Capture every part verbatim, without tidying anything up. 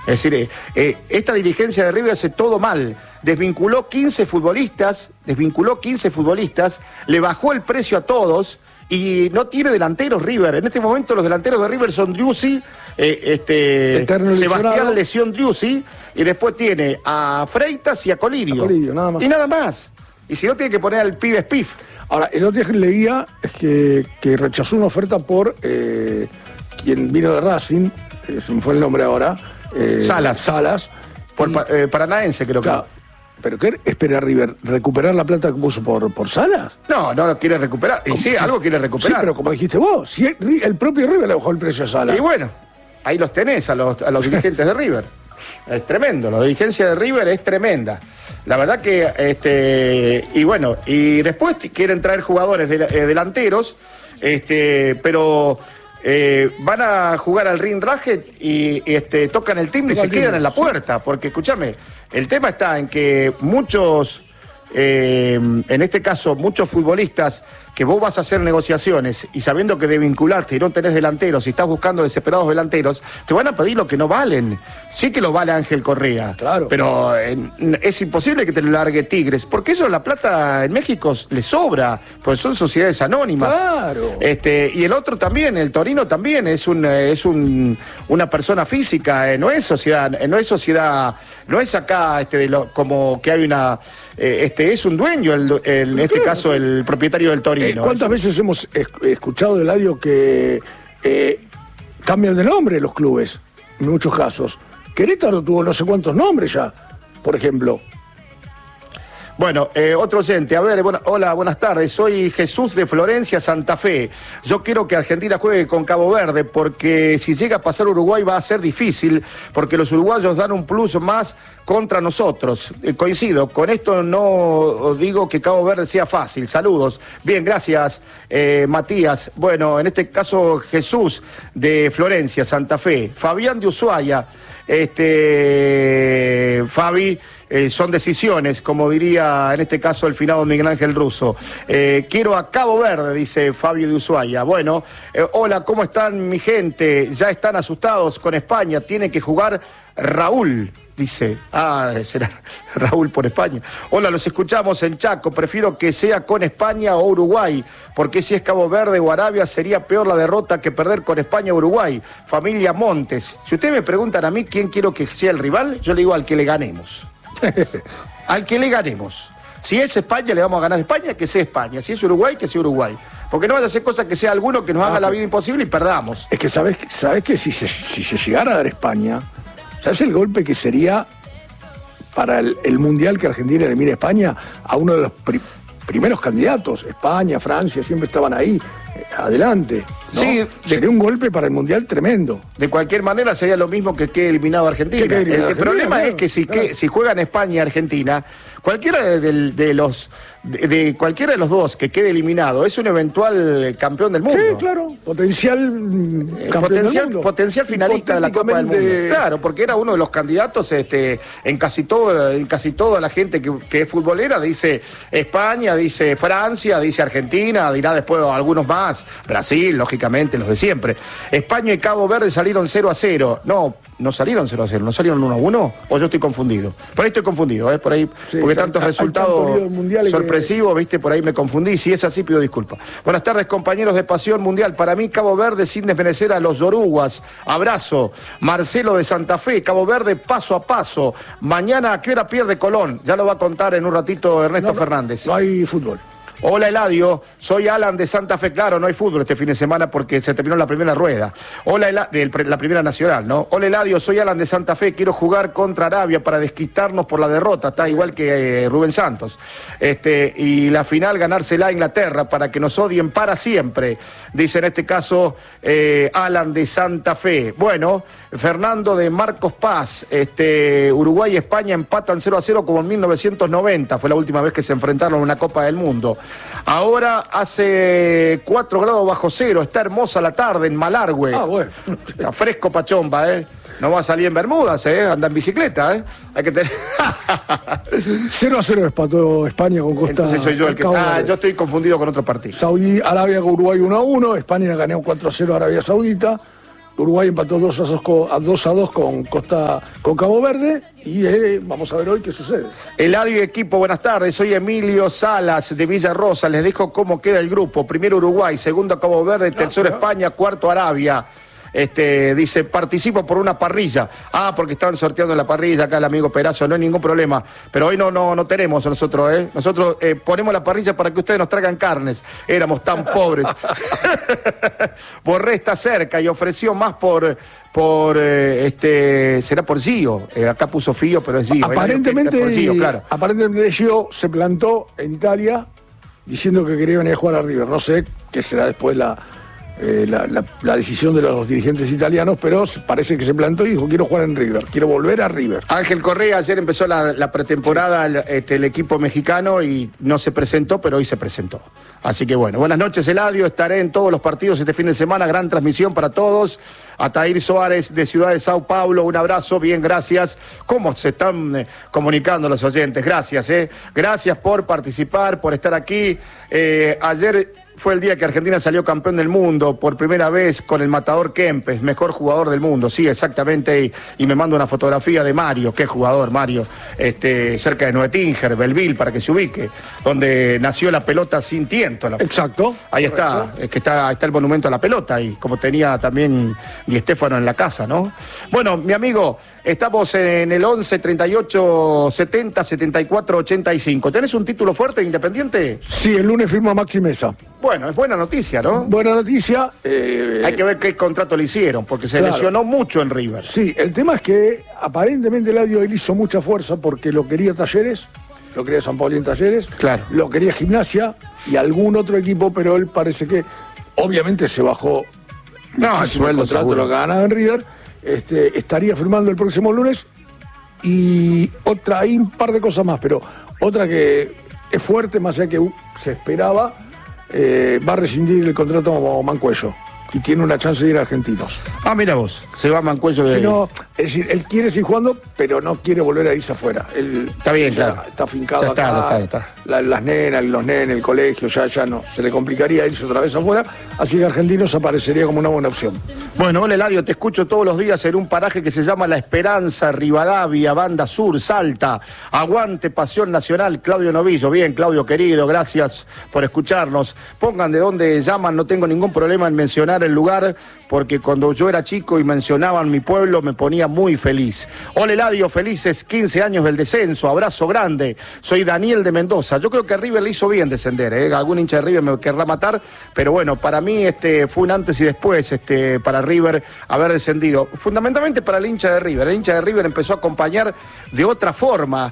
Es decir, eh, eh, esta dirigencia de River hace todo mal. Desvinculó quince futbolistas, desvinculó quince futbolistas, le bajó el precio a todos y no tiene delanteros River. En este momento los delanteros de River son Driussi, eh, este, Sebastián Lesión Driussi, y después tiene a Freitas y a Colidio. A Colidio, nada más. Y nada más. Y si no, tiene que poner al pibe Spiff. Ahora, el otro día que leía es que, que rechazó una oferta por eh, quien vino de Racing, eh, se me fue el nombre ahora. Eh, Salas. Salas. Por y, eh, Paranaense, creo claro, que. ¿Pero qué espera River? ¿Recuperar la plata que puso por, por Salas? No, no lo quiere recuperar. Y sí, si, algo quiere recuperar. Sí, pero como dijiste vos, si el, el propio River le bajó el precio a Salas. Y bueno, ahí los tenés a los, a los dirigentes de River. Es tremendo, la dirigencia de River es tremenda. La verdad que, este, y bueno, y después quieren traer jugadores de, eh, delanteros, este, pero eh, van a jugar al ring racket y, y este, tocan el timbre y se quedan en la puerta, porque escúchame, el tema está en que muchos, eh, en este caso, muchos futbolistas que vos vas a hacer negociaciones y sabiendo que de vincularte y no tenés delanteros y estás buscando desesperados delanteros, te van a pedir lo que no valen. Sí que lo vale Ángel Correa, claro, pero eh, es imposible que te lo largue Tigres, porque eso la plata en México le sobra, pues son sociedades anónimas. Claro. Este, y el otro también, el Torino también es un es un una persona física, eh, no es sociedad, eh, no es sociedad, no es acá este de lo, como que hay una eh, este es un dueño, el, el, en este caso el propietario del Torino. ¿Cuántas veces hemos escuchado del Eladio que eh, cambian de nombre los clubes? En muchos casos. Querétaro tuvo no sé cuántos nombres ya, por ejemplo. Bueno, eh, otro oyente, a ver, bueno, hola, buenas tardes, soy Jesús de Florencia, Santa Fe. Yo quiero que Argentina juegue con Cabo Verde, porque si llega a pasar Uruguay va a ser difícil, porque los uruguayos dan un plus más contra nosotros. Eh, coincido, con esto no digo que Cabo Verde sea fácil. Saludos. Bien, gracias, eh, Matías. Bueno, en este caso Jesús de Florencia, Santa Fe. Fabián de Ushuaia, este, Fabi... Eh, son decisiones, como diría en este caso el finado Miguel Ángel Russo. Eh, quiero a Cabo Verde, dice Fabio de Ushuaia. Bueno, eh, hola, ¿cómo están mi gente? Ya están asustados con España, tiene que jugar Raúl, dice. Ah, será Raúl por España. Hola, los escuchamos en Chaco, prefiero que sea con España o Uruguay, porque si es Cabo Verde o Arabia sería peor la derrota que perder con España o Uruguay. Familia Montes. Si ustedes me preguntan a mí quién quiero que sea el rival, yo le digo al que le ganemos. Al que le ganemos. Si es España, le vamos a ganar a España, que sea España. Si es Uruguay, que sea Uruguay. Porque no vaya a hacer cosas que sea alguno que nos haga ah, la vida imposible y perdamos. Es que sabes, sabes que si se, si se llegara a dar España, ¿sabes el golpe que sería para el, el Mundial que Argentina elimine a España a uno de los pri primeros candidatos? España, Francia, siempre estaban ahí, eh, adelante, ¿no? Sí, de, sería un golpe para el Mundial tremendo. De cualquier manera sería lo mismo que quede eliminado Argentina. Que eliminado el, el Argentina, problema claro, es que si, claro. que si juegan España y Argentina, cualquiera de, de, de los de, de cualquiera de los dos que quede eliminado es un eventual campeón del mundo. Sí, claro, potencial eh, potencial, del mundo. Potencial finalista de la Copa del Mundo. Claro, porque era uno de los candidatos, este, en casi todo, en casi toda la gente que, que es futbolera dice España, dice Francia, dice Argentina, dirá después algunos más, Brasil, lógicamente, los de siempre. España y Cabo Verde salieron cero a cero. No, no salieron cero a cero, no salieron uno a uno, o yo estoy confundido. Por ahí estoy confundido, ¿eh? Por ahí, sí, porque tantos resultados sorpresivos, que... viste, por ahí me confundí. Si es así, pido disculpas. Buenas tardes, compañeros de Pasión Mundial. Para mí, Cabo Verde, sin desmerecer a los yoruguas. Abrazo. Marcelo de Santa Fe, Cabo Verde, paso a paso. Mañana, ¿a qué hora pierde Colón? Ya lo va a contar en un ratito Ernesto no, Fernández. No hay fútbol. Hola Eladio, soy Alan de Santa Fe. Claro, no hay fútbol este fin de semana porque se terminó la primera rueda. Hola Eladio, la primera nacional, ¿no? Hola Eladio, soy Alan de Santa Fe. Quiero jugar contra Arabia para desquitarnos por la derrota. Está igual que eh, Rubén Santos. Este, y la final ganársela a Inglaterra para que nos odien para siempre. Dice en este caso eh, Alan de Santa Fe. Bueno, Fernando de Marcos Paz. Este, Uruguay y España empatan cero a cero como en mil novecientos noventa. Fue la última vez que se enfrentaron en una Copa del Mundo. Ahora hace cuatro grados bajo cero, está hermosa la tarde en Malargüe. Ah, bueno. Está fresco Pachomba, ¿eh? No va a salir en Bermudas, ¿eh? Anda en bicicleta, ¿eh? Hay que tener... cero a cero empató España con Costa. Entonces soy yo el que... Ah, yo estoy confundido con otro partido. Saudí, Arabia con Uruguay uno a uno, España ganó cuatro a cero a Arabia Saudita. Uruguay empató dos a dos con, a dos a dos con Costa, con Cabo Verde, y eh, vamos a ver hoy qué sucede. Eladio y equipo, buenas tardes. Soy Emilio Salas de Villa Rosa. Les dejo cómo queda el grupo. Primero Uruguay, segundo Cabo Verde, tercero no, no. España, cuarto Arabia. Este, dice, participo por una parrilla. Ah, porque estaban sorteando la parrilla acá el amigo Perazo, no hay ningún problema. Pero hoy no, no, no tenemos nosotros, ¿eh? Nosotros eh, ponemos la parrilla para que ustedes nos traigan carnes. Éramos tan pobres. Borré está cerca y ofreció más por, por eh, este, será por Gio. Eh, acá puso Fío, pero es Gio. Aparentemente, por Gio, claro. Aparentemente Gio se plantó en Italia diciendo que quería venir a jugar a River. No sé qué será después la... Eh, la, la, la decisión de los dirigentes italianos, pero parece que se plantó y dijo, quiero jugar en River, quiero volver a River. Ángel Correa, ayer empezó la, la pretemporada el, este, el equipo mexicano y no se presentó, pero hoy se presentó. Así que bueno, buenas noches Eladio, estaré en todos los partidos este fin de semana, gran transmisión para todos. Atair Suárez de Ciudad de Sao Paulo, un abrazo, bien, gracias. ¿Cómo se están eh, comunicando los oyentes? Gracias, eh. Gracias por participar, por estar aquí. Eh, ayer... Fue el día que Argentina salió campeón del mundo por primera vez con el matador Kempes, mejor jugador del mundo, sí, exactamente, y, y me manda una fotografía de Mario, qué jugador Mario, este, cerca de Nuetinger, Belleville, para que se ubique, donde nació la pelota sin tiento. La... Exacto. Ahí está, correcto. Es que está, está el monumento a la pelota, y como tenía también Di Stéfano en la casa, ¿no? Bueno, mi amigo, estamos en el once, treinta y ocho, setenta, setenta y cuatro, ochenta y cinco. ¿Tenés un título fuerte, Independiente? Sí, el lunes firma Maxi Mesa. Bueno, es buena noticia, ¿no? Buena noticia. Eh, Hay que ver qué contrato le hicieron, porque se claro. lesionó mucho en River. Sí, el tema es que aparentemente Eladio él hizo mucha fuerza porque lo quería Talleres, lo quería San Pablo en Talleres, claro. Lo quería Gimnasia y algún otro equipo, pero él parece que obviamente se bajó no, el sueldo, el contrato, lo que ganaba en River. Este, estaría firmando el próximo lunes y otra, hay un par de cosas más, pero otra que es fuerte, más allá que se esperaba, eh, va a rescindir el contrato Mancuello y tiene una chance de ir a Argentinos. Ah, mira vos, se va Mancuello de... Si no, es decir, él quiere seguir jugando, pero no quiere volver a irse afuera. Él está bien, ya claro. Está afincado ya está, acá, está, está. La, las nenas, los nenes, el colegio, ya, ya no. Se le complicaría irse otra vez afuera, así que Argentinos aparecería como una buena opción. Bueno, hola Eladio, te escucho todos los días en un paraje que se llama La Esperanza, Rivadavia, Banda Sur, Salta. Aguante, Pasión Nacional, Claudio Novillo. Bien, Claudio querido, gracias por escucharnos. Pongan de dónde llaman, no tengo ningún problema en mencionar el lugar, porque cuando yo era chico y mencionaban mi pueblo me ponía muy feliz. Hola Eladio, felices quince años del descenso, abrazo grande. Soy Daniel de Mendoza. Yo creo que River le hizo bien descender, ¿eh? Algún hincha de River me querrá matar, pero bueno, para mí este fue un antes y después este, para River haber descendido. Fundamentalmente para el hincha de River. El hincha de River empezó a acompañar de otra forma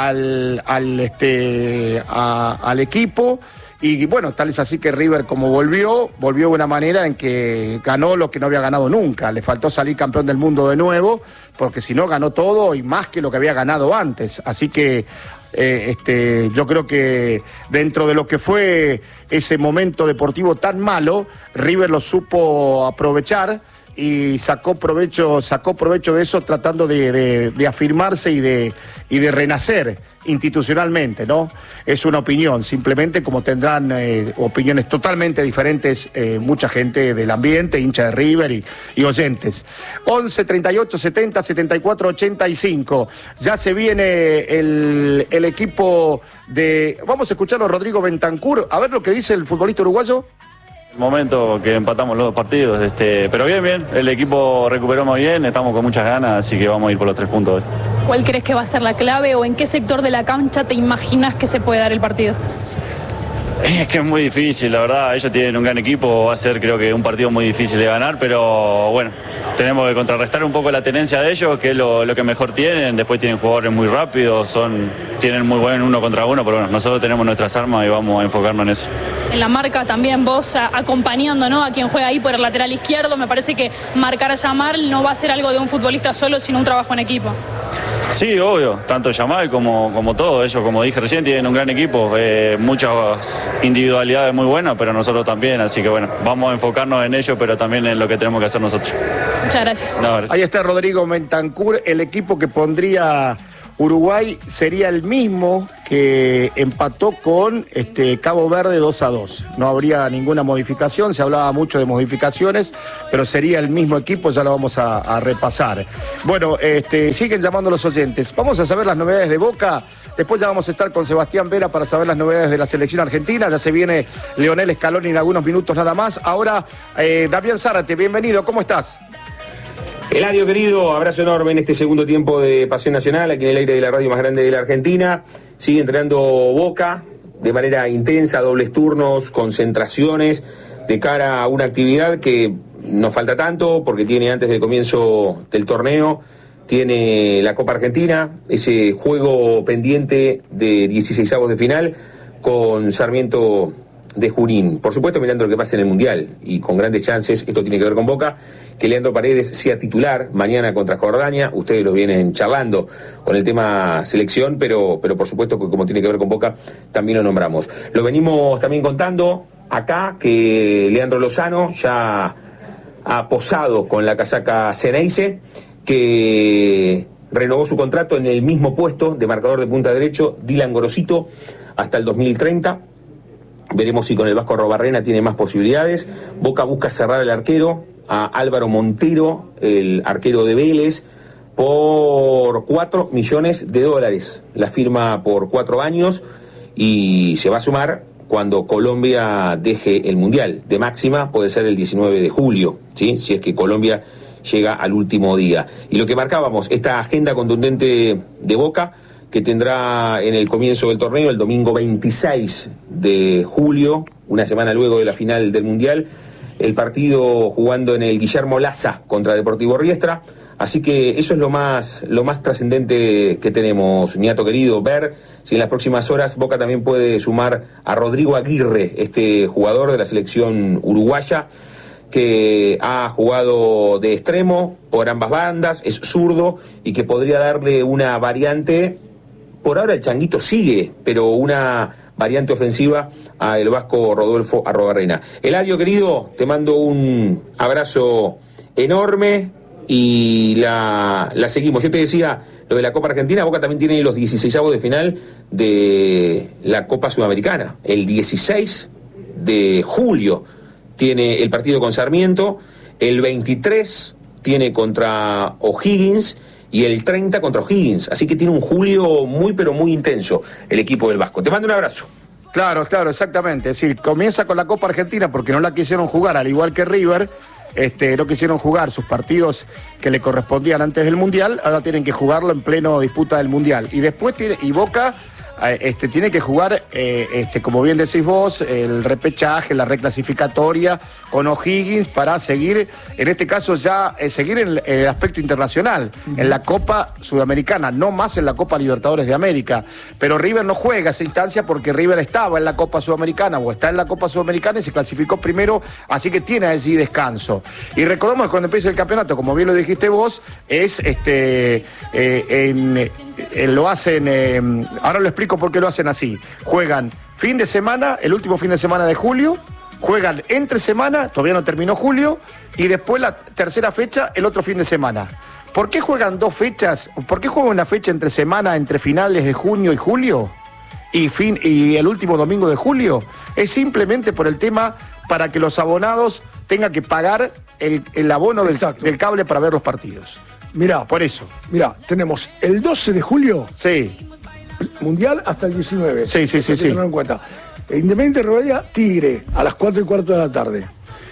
al, al, este, a, al equipo. Y bueno, tal es así que River, como volvió, volvió de una manera en que ganó lo que no había ganado nunca. Le faltó salir campeón del mundo de nuevo, porque si no ganó todo y más que lo que había ganado antes. Así que eh, este, yo creo que dentro de lo que fue ese momento deportivo tan malo, River lo supo aprovechar y sacó provecho, sacó provecho de eso, tratando de, de, de afirmarse y de, y de renacer institucionalmente, ¿no? Es una opinión, simplemente como tendrán eh, opiniones totalmente diferentes eh, mucha gente del ambiente, hincha de River y, y oyentes. once, treinta y ocho, setenta, setenta y cuatro, ochenta y cinco. Ya se viene el, el equipo de... Vamos a escucharlo a Rodrigo Bentancur, a ver lo que dice el futbolista uruguayo. El momento que empatamos los dos partidos, este, pero bien, bien, el equipo recuperó muy bien, estamos con muchas ganas, así que vamos a ir por los tres puntos hoy. ¿Cuál crees que va a ser la clave o en qué sector de la cancha te imaginas que se puede dar el partido? Es que es muy difícil, la verdad, ellos tienen un gran equipo, va a ser creo que un partido muy difícil de ganar, pero bueno, tenemos que contrarrestar un poco la tenencia de ellos, que es lo, lo que mejor tienen, después tienen jugadores muy rápidos, son, tienen muy buen uno contra uno, pero bueno, nosotros tenemos nuestras armas y vamos a enfocarnos en eso. En la marca también vos a, acompañando, ¿no?, a quien juega ahí por el lateral izquierdo, me parece que marcar a Yamal no va a ser algo de un futbolista solo, sino un trabajo en equipo. Sí, obvio, tanto Yamal como, como todo, ellos como dije recién tienen un gran equipo, eh, muchas individualidades muy buenas, pero nosotros también, así que bueno, vamos a enfocarnos en ellos, pero también en lo que tenemos que hacer nosotros. Muchas gracias. No, gracias. Ahí está Rodrigo Bentancur, el equipo que pondría Uruguay sería el mismo que empató con este, Cabo Verde dos a dos. No habría ninguna modificación, se hablaba mucho de modificaciones, pero sería el mismo equipo, ya lo vamos a, a repasar. Bueno, este, siguen llamando los oyentes. Vamos a saber las novedades de Boca. Después ya vamos a estar con Sebastián Vera para saber las novedades de la selección argentina. Ya se viene Leonel Scaloni en algunos minutos nada más. Ahora, eh, Damián Zárate, bienvenido, ¿cómo estás? Eladio, querido, abrazo enorme en este segundo tiempo de Pasión Nacional, aquí en el aire de la radio más grande de la Argentina. Sigue entrenando Boca de manera intensa, dobles turnos, concentraciones, de cara a una actividad que nos falta tanto, porque tiene antes del comienzo del torneo, tiene la Copa Argentina, ese juego pendiente de dieciseisavos de final con Sarmiento de Junín. Por supuesto, mirando lo que pasa en el Mundial, y con grandes chances, esto tiene que ver con Boca, que Leandro Paredes sea titular mañana contra Jordania. Ustedes lo vienen charlando con el tema selección, pero, pero por supuesto que como tiene que ver con Boca, también lo nombramos. Lo venimos también contando acá, que Leandro Lozano ya ha posado con la casaca Ceneice, que renovó su contrato en el mismo puesto de marcador de punta derecho, Dylan Gorosito, hasta el dos mil treinta. Veremos si con el Vasco Arrobarrena tiene más posibilidades. Boca busca cerrar al arquero, a Álvaro Montero, el arquero de Vélez, por cuatro millones de dólares. La firma por cuatro años y se va a sumar cuando Colombia deje el Mundial. De máxima puede ser el diecinueve de julio, ¿sí? Si es que Colombia llega al último día. Y lo que marcábamos, esta agenda contundente de Boca, que tendrá en el comienzo del torneo, el domingo veintiséis de julio, una semana luego de la final del Mundial, el partido jugando en el Guillermo Laza contra Deportivo Riestra. Así que eso es lo más, lo más trascendente que tenemos, Niato querido, ver si en las próximas horas Boca también puede sumar a Rodrigo Aguirre, este jugador de la selección uruguaya, que ha jugado de extremo por ambas bandas, es zurdo y que podría darle una variante. Por ahora el Changuito sigue, pero una variante ofensiva a el vasco Rodolfo Arrobarrena. Eladio, querido, te mando un abrazo enorme y la, la seguimos. Yo te decía lo de la Copa Argentina. Boca también tiene los dieciseisavos de final de la Copa Sudamericana. El dieciséis de julio tiene el partido con Sarmiento, el veintitrés tiene contra O'Higgins y el treinta contra O'Higgins. Así que tiene un julio muy, pero muy intenso el equipo del Vasco. Te mando un abrazo. Claro, claro, exactamente. Es decir, comienza con la Copa Argentina porque no la quisieron jugar, al igual que River, este, no quisieron jugar sus partidos que le correspondían antes del Mundial, ahora tienen que jugarlo en pleno disputa del Mundial. Y después tiene, y Boca Este, tiene que jugar, eh, este, como bien decís vos, el repechaje, la reclasificatoria con O'Higgins para seguir, en este caso ya, eh, seguir en, en el aspecto internacional, uh-huh. en la Copa Sudamericana, no más en la Copa Libertadores de América. Pero River no juega esa instancia porque River estaba en la Copa Sudamericana o está en la Copa Sudamericana y se clasificó primero, así que tiene allí descanso. Y recordemos que cuando empieza el campeonato, como bien lo dijiste vos, es este eh, en, en, lo hacen, eh, ahora lo explico por qué lo hacen así. Juegan fin de semana, el último fin de semana de julio, juegan entre semana, todavía no terminó julio, y después la tercera fecha, el otro fin de semana. ¿Por qué juegan dos fechas? ¿Por qué juegan una fecha entre semana, entre finales de junio y julio? Y, fin, y el último domingo de julio. Es simplemente por el tema para que los abonados tengan que pagar el, el abono del, del cable para ver los partidos. Mirá, por eso. Mirá, tenemos el doce de julio. Sí. Mundial hasta el diecinueve. Sí, sí, sí, sí. Tenerlo en cuenta. Independiente Rivadavia, Tigre, a las cuatro y cuarto de la tarde.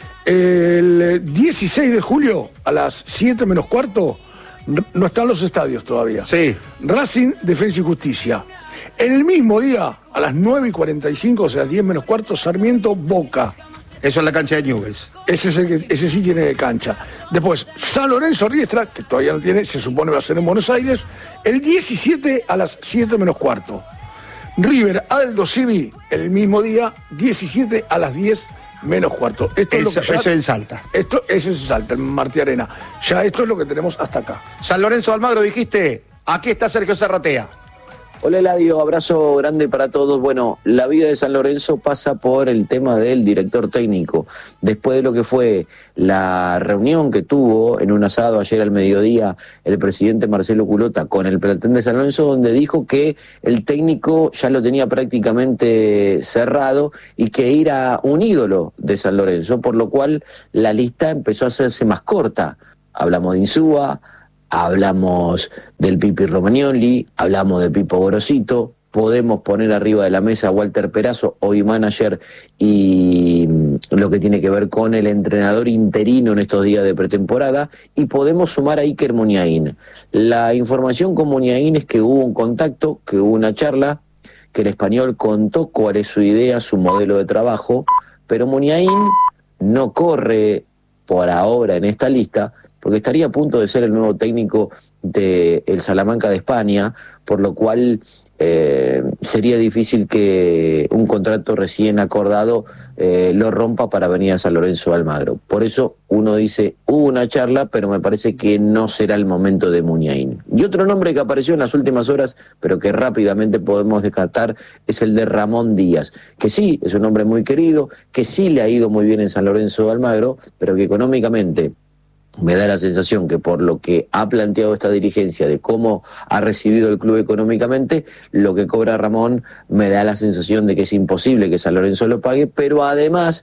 El dieciséis de julio, a las siete menos cuarto, no están los estadios todavía. Sí. Racing, Defensa y Justicia. El mismo día, a las nueve y cuarenta y cinco, o sea, diez menos cuarto, Sarmiento, Boca. Eso es la cancha de Newell's. Ese, es el que, ese sí tiene cancha. Después, San Lorenzo Riestra, que todavía no tiene, se supone va a ser en Buenos Aires, el diecisiete a las siete menos cuarto. River Aldo Civi, el mismo día, diecisiete a las diez menos cuarto. Esto es, es lo que ya, ese es Salta. Esto, ese es Salta, en Martí Arena. Ya esto es lo que tenemos hasta acá. San Lorenzo de Almagro, dijiste, aquí está Sergio Zarratea. Hola Eladio, abrazo grande para todos. Bueno, la vida de San Lorenzo pasa por el tema del director técnico. Después de lo que fue la reunión que tuvo en un asado ayer al mediodía el presidente Marcelo Culota con el plantel de San Lorenzo, donde dijo que el técnico ya lo tenía prácticamente cerrado y que era un ídolo de San Lorenzo, por lo cual la lista empezó a hacerse más corta. Hablamos de Insúa, hablamos del Pipi Romagnoli, hablamos de Pipo Gorosito, podemos poner arriba de la mesa a Walter Perazo, hoy manager, y lo que tiene que ver con el entrenador interino en estos días de pretemporada, y podemos sumar a Iker Muniain. La información con Muniain es que hubo un contacto, que hubo una charla, que el español contó cuál es su idea, su modelo de trabajo, pero Muniain no corre por ahora en esta lista, porque estaría a punto de ser el nuevo técnico de el Salamanca de España, por lo cual eh, sería difícil que un contrato recién acordado eh, lo rompa para venir a San Lorenzo de Almagro. Por eso uno dice, hubo una charla, pero me parece que no será el momento de Muniain. Y otro nombre que apareció en las últimas horas, pero que rápidamente podemos descartar, es el de Ramón Díaz, que sí, es un hombre muy querido, que sí le ha ido muy bien en San Lorenzo de Almagro, pero que económicamente me da la sensación que por lo que ha planteado esta dirigencia de cómo ha recibido el club económicamente, lo que cobra Ramón me da la sensación de que es imposible que San Lorenzo lo pague, pero además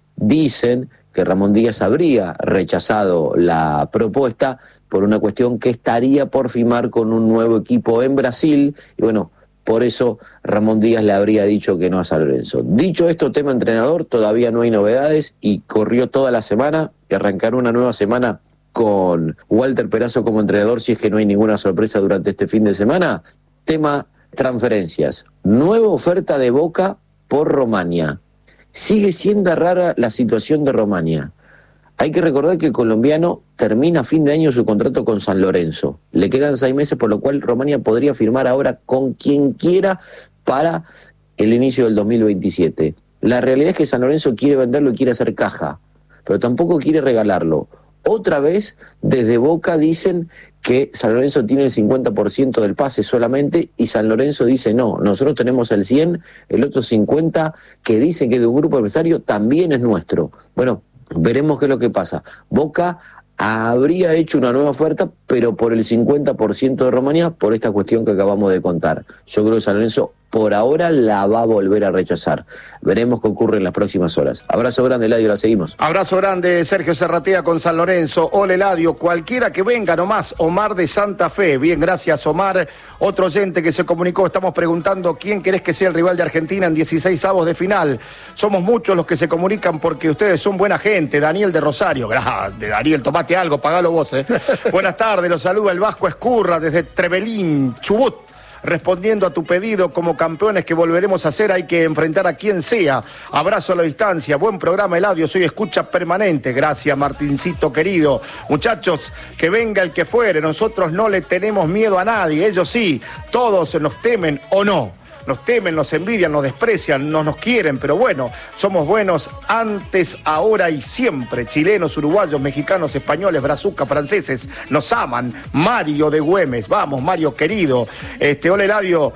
dicen que Ramón Díaz habría rechazado la propuesta por una cuestión que estaría por firmar con un nuevo equipo en Brasil, y bueno, por eso Ramón Díaz le habría dicho que no a San Lorenzo. Dicho esto, tema entrenador, todavía no hay novedades y corrió toda la semana y arrancará una nueva semana con Walter Perazo como entrenador si es que no hay ninguna sorpresa durante este fin de semana. Tema transferencias. Nueva oferta de Boca por Romania. Sigue siendo rara la situación de Romania. Hay que recordar que el colombiano termina a fin de año su contrato con San Lorenzo. Le quedan seis meses, por lo cual Romania podría firmar ahora con quien quiera para el inicio del dos mil veintisiete. La realidad es que San Lorenzo quiere venderlo y quiere hacer caja, pero tampoco quiere regalarlo. Otra vez, desde Boca dicen que San Lorenzo tiene el cincuenta por ciento del pase solamente y San Lorenzo dice no, nosotros tenemos el cien, el otro cincuenta que dicen que es de un grupo empresario también es nuestro. Bueno, veremos qué es lo que pasa. Boca habría hecho una nueva oferta, pero por el cincuenta por ciento de Romania, por esta cuestión que acabamos de contar. Yo creo que San Lorenzo por ahora la va a volver a rechazar. Veremos qué ocurre en las próximas horas. Abrazo grande, Eladio, la seguimos. Abrazo grande, Sergio Serratea con San Lorenzo. Hola, Eladio, cualquiera que venga nomás. Omar de Santa Fe. Bien, gracias, Omar. Otro oyente que se comunicó, estamos preguntando quién querés que sea el rival de Argentina en dieciséis avos de final. Somos muchos los que se comunican porque ustedes son buena gente. Daniel de Rosario. Grande, Daniel, tomate algo, pagalo vos, eh. Buenas tardes, los saluda el Vasco Escurra desde Trevelín, Chubut. Respondiendo a tu pedido, como campeones que volveremos a hacer, hay que enfrentar a quien sea. Abrazo a la distancia, buen programa, Eladio, soy escucha permanente. Gracias, Martincito querido. Muchachos, que venga el que fuere, nosotros no le tenemos miedo a nadie, ellos sí, todos nos temen o no. Nos temen, nos envidian, nos desprecian, no nos quieren, pero bueno, somos buenos antes, ahora y siempre. Chilenos, uruguayos, mexicanos, españoles, brazucas, franceses, nos aman. Mario de Güemes, vamos, Mario querido. Este, hola, Eladio,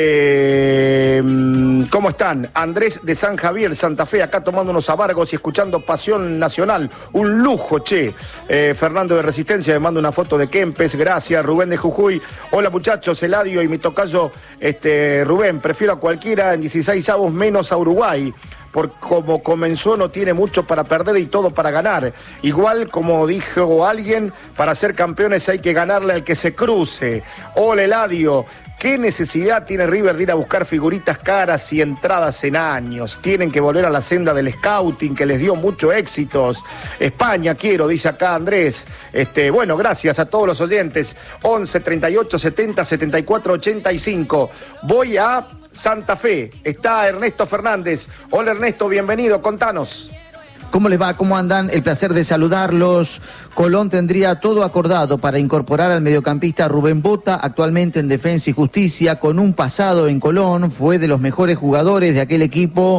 eh, ¿cómo están? Andrés de San Javier, Santa Fe, acá tomando unos amargos y escuchando Pasión Nacional. Un lujo, che. Eh, Fernando de Resistencia me manda una foto de Kempes, gracias. Rubén de Jujuy, hola muchachos, Eladio y mi tocayo, este, Rubén. Prefiero a cualquiera en dieciséis avos menos a Uruguay, por como comenzó no tiene mucho para perder y todo para ganar. Igual, como dijo alguien, para ser campeones hay que ganarle al que se cruce. Hola, Eladio. ¿Qué necesidad tiene River de ir a buscar figuritas caras y entradas en años? Tienen que volver a la senda del scouting que les dio muchos éxitos. España quiero, dice acá Andrés. Este, bueno, gracias a todos los oyentes. once, treinta y ocho, setenta, setenta y cuatro, ochenta y cinco. Voy a Santa Fe. Está Ernesto Fernández. Hola, Ernesto, bienvenido, contanos. ¿Cómo les va? ¿Cómo andan? El placer de saludarlos. Colón tendría todo acordado para incorporar al mediocampista Rubén Bota, actualmente en Defensa y Justicia, con un pasado en Colón. Fue de los mejores jugadores de aquel equipo que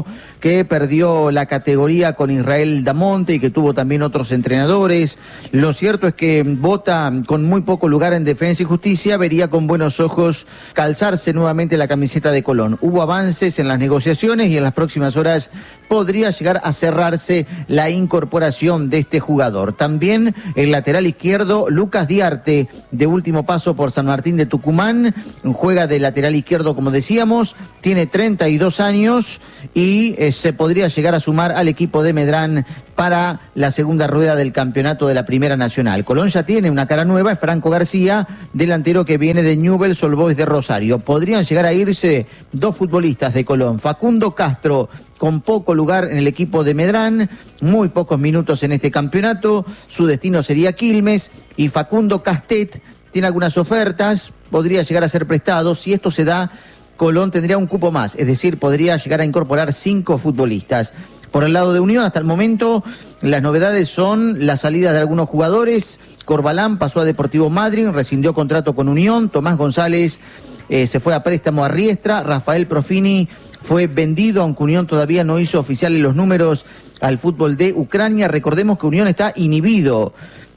que perdió la categoría con Israel Damonte y que tuvo también otros entrenadores. Lo cierto es que Bota, con muy poco lugar en Defensa y Justicia, vería con buenos ojos calzarse nuevamente la camiseta de Colón. Hubo avances en las negociaciones y en las próximas horas podría llegar a cerrarse la incorporación de este jugador. También el lateral izquierdo, Lucas Diarte, de último paso por San Martín de Tucumán, juega de lateral izquierdo, como decíamos, tiene treinta y dos años y eh, se podría llegar a sumar al equipo de Medrán para la segunda rueda del campeonato de la Primera Nacional. Colón ya tiene una cara nueva, es Franco García, delantero que viene de Newell's Old Boys de Rosario. Podrían llegar a irse dos futbolistas de Colón, Facundo Castro, con poco lugar en el equipo de Medrán, muy pocos minutos en este campeonato, su destino sería Quilmes, y Facundo Castet tiene algunas ofertas, podría llegar a ser prestado. Si esto se da, Colón tendría un cupo más, es decir, podría llegar a incorporar cinco futbolistas. Por el lado de Unión, hasta el momento, las novedades son la salida de algunos jugadores. Corbalán pasó a Deportivo Madryn, rescindió contrato con Unión. Tomás González eh, se fue a préstamo a Riestra. Rafael Profini fue vendido, aunque Unión todavía no hizo oficiales los números al fútbol de Ucrania. Recordemos que Unión está inhibido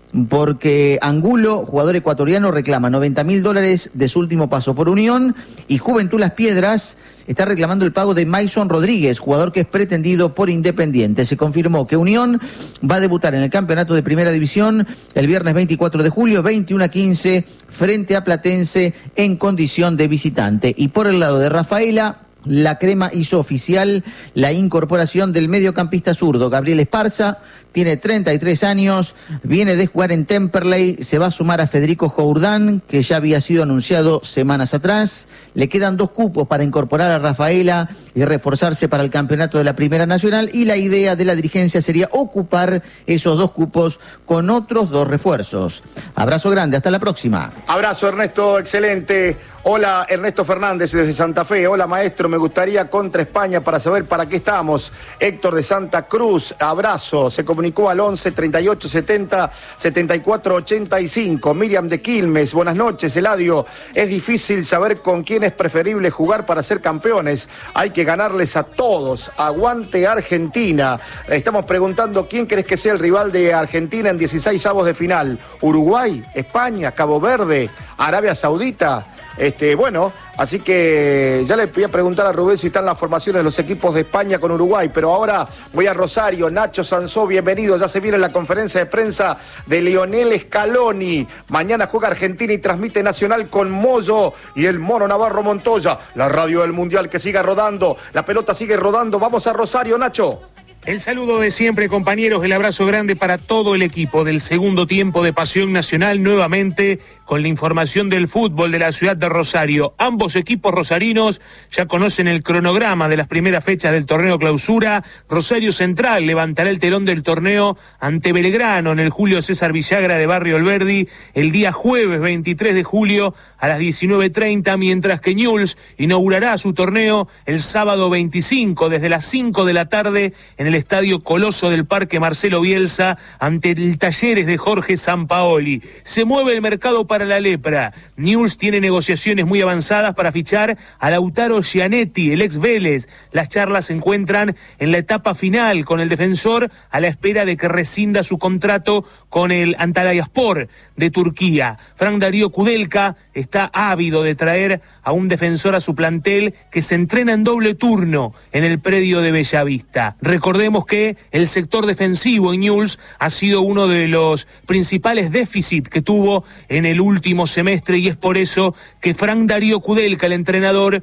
porque Angulo, jugador ecuatoriano, reclama noventa mil dólares de su último paso por Unión, y Juventud Las Piedras está reclamando el pago de Mason Rodríguez, jugador que es pretendido por Independiente. Se confirmó que Unión va a debutar en el campeonato de Primera División el viernes veinticuatro de julio, veintiuno a quince, frente a Platense en condición de visitante. Y por el lado de Rafaela, la Crema hizo oficial la incorporación del mediocampista zurdo Gabriel Esparza. Tiene treinta y tres años, viene de jugar en Temperley, se va a sumar a Federico Jourdán, que ya había sido anunciado semanas atrás. Le quedan dos cupos para incorporar a Rafaela y reforzarse para el campeonato de la Primera Nacional, y la idea de la dirigencia sería ocupar esos dos cupos con otros dos refuerzos. Abrazo grande, hasta la próxima. Abrazo, Ernesto, excelente. Hola, Ernesto Fernández desde Santa Fe. Hola, maestro, me gustaría contra España para saber para qué estamos. Héctor de Santa Cruz, abrazo. Se comunicó al once, treinta y ocho, setenta, setenta y cuatro, ochenta y cinco. Miriam de Quilmes, buenas noches, Eladio. Es difícil saber con quién es preferible jugar para ser campeones. Hay que ganarles a todos. Aguante Argentina. Estamos preguntando quién crees que sea el rival de Argentina en dieciséis avos de final. Uruguay, España, Cabo Verde, Arabia Saudita. Este, bueno, así que ya le voy a preguntar a Rubén si están las formaciones de los equipos de España con Uruguay, pero ahora voy a Rosario. Nacho Sansó, bienvenido, ya se viene la conferencia de prensa de Lionel Scaloni. Mañana juega Argentina y transmite Nacional con Moyo y el Mono Navarro Montoya. La radio del Mundial que siga rodando, la pelota sigue rodando. Vamos a Rosario, Nacho. El saludo de siempre, compañeros, el abrazo grande para todo el equipo del segundo tiempo de Pasión Nacional, nuevamente con la información del fútbol de la ciudad de Rosario. Ambos equipos rosarinos ya conocen el cronograma de las primeras fechas del torneo clausura. Rosario Central levantará el telón del torneo ante Belgrano en el Julio César Villagra de Barrio Alberdi el día jueves veintitrés de julio a las diecinueve treinta, mientras que Newell's inaugurará su torneo el sábado veinticinco desde las cinco de la tarde en el Estadio Coloso del Parque Marcelo Bielsa ante el Talleres de Jorge Sampaoli. Se mueve el mercado para la lepra. Newell's tiene negociaciones muy avanzadas para fichar a Lautaro Gianetti, el ex Vélez. Las charlas se encuentran en la etapa final con el defensor a la espera de que rescinda su contrato con el Antalyaspor de Turquía. Frank Darío Kudelka está ávido de traer a un defensor a su plantel que se entrena en doble turno en el predio de Bellavista. Recordemos que el sector defensivo en Newell's ha sido uno de los principales déficits que tuvo en el último semestre, y es por eso que Frank Darío Kudelka, el entrenador,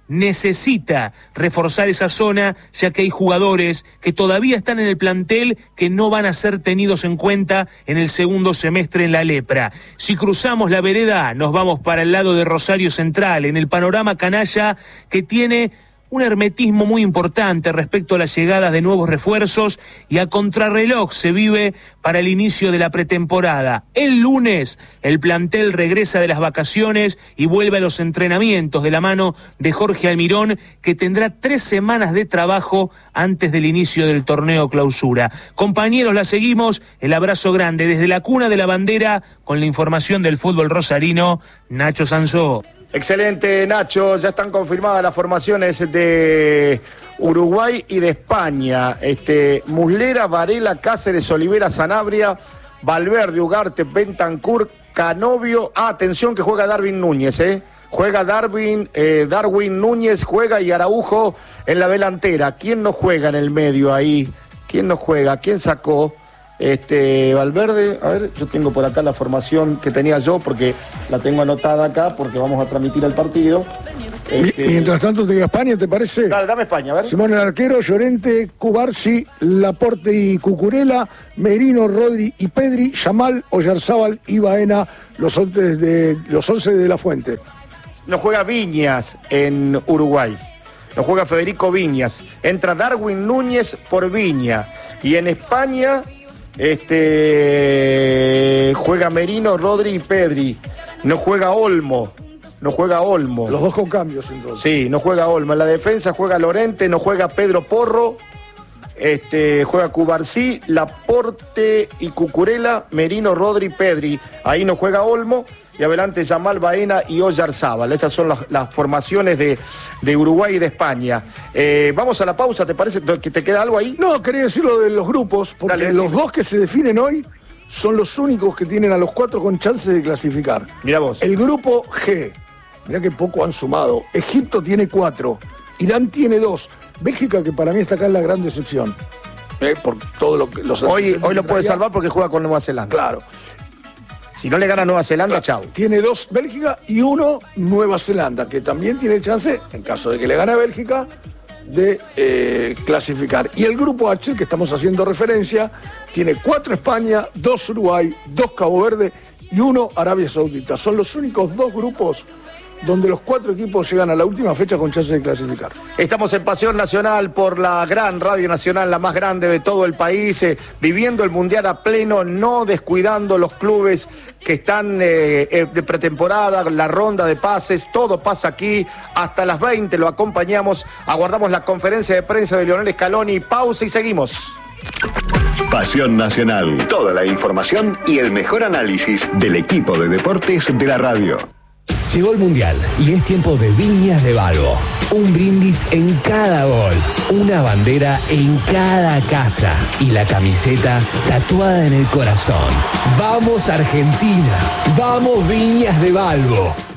necesita reforzar esa zona, ya que hay jugadores que todavía están en el plantel que no van a ser tenidos en cuenta en el segundo semestre en la lepra. Si cruzamos la vereda, nos vamos para el lado de Rosario Central, en el panorama canalla, que tiene un hermetismo muy importante respecto a las llegadas de nuevos refuerzos, y a contrarreloj se vive para el inicio de la pretemporada. El lunes el plantel regresa de las vacaciones y vuelve a los entrenamientos de la mano de Jorge Almirón, que tendrá tres semanas de trabajo antes del inicio del torneo clausura. Compañeros, la seguimos, el abrazo grande desde la cuna de la bandera con la información del fútbol rosarino, Nacho Sansó. Excelente, Nacho. Ya están confirmadas las formaciones de Uruguay y de España. Este, Muslera, Varela, Cáceres, Olivera, Sanabria, Valverde, Ugarte, Bentancur, Canovio. Ah, atención que juega Darwin Núñez, ¿eh? Juega Darwin, eh, Darwin Núñez, juega y Araujo en la delantera. ¿Quién no juega en el medio ahí? ¿Quién no juega? ¿Quién sacó? Este, Valverde, a ver, yo tengo por acá la formación que tenía yo porque la tengo anotada acá porque vamos a transmitir el partido. Este... Mientras tanto te digo España, ¿te parece? Dale, dame España, a ver. Simón el arquero, Llorente, Cubarsi, Laporte y Cucurella, Merino, Rodri y Pedri, Yamal, Oyarzábal y Baena, los once de, los once de La Fuente. No juega Viñas en Uruguay. No juega Federico Viñas. Entra Darwin Núñez por Viña. Y en España... Este juega Merino, Rodri y Pedri. No juega Olmo. No juega Olmo. Los dos con cambios entonces. Sí, no juega Olmo. En la defensa juega Lorente, no juega Pedro Porro. Este juega Cubarsí, Laporte y Cucurella, Merino, Rodri, Pedri. Ahí no juega Olmo. Y adelante Yamal, Baena y Oyarzábal. Estas son las, las formaciones de, de Uruguay y de España. Eh, vamos a la pausa, ¿te parece que te queda algo ahí? No, quería decir lo de los grupos, porque Dale, los dos que se definen hoy son los únicos que tienen a los cuatro con chances de clasificar. Mira vos. El grupo G, mirá que poco han sumado. Egipto tiene cuatro, Irán tiene dos. Bélgica, que para mí está acá en la gran decepción. Eh, por todo lo que los Hoy, hoy lo puede salvar porque juega con Nueva Zelanda. Claro. Si no le gana Nueva Zelanda, chau. Tiene dos Bélgica y uno Nueva Zelanda, que también tiene chance, en caso de que le gane a Bélgica, de eh, clasificar. Y el grupo H, que estamos haciendo referencia, tiene cuatro España, dos Uruguay, dos Cabo Verde y uno Arabia Saudita. Son los únicos dos grupos donde los cuatro equipos llegan a la última fecha con chance de clasificar. Estamos en Pasión Nacional por la gran Radio Nacional, la más grande de todo el país, eh, viviendo el Mundial a pleno, no descuidando los clubes que están eh, eh, de pretemporada, la ronda de pases, todo pasa aquí, hasta las veinte lo acompañamos, aguardamos la conferencia de prensa de Lionel Scaloni, pausa y seguimos. Pasión Nacional, toda la información y el mejor análisis del equipo de deportes de la radio. Llegó el Mundial y es tiempo de Viñas de Balbo. Un brindis en cada gol, una bandera en cada casa y la camiseta tatuada en el corazón. ¡Vamos Argentina! ¡Vamos Viñas de Balbo!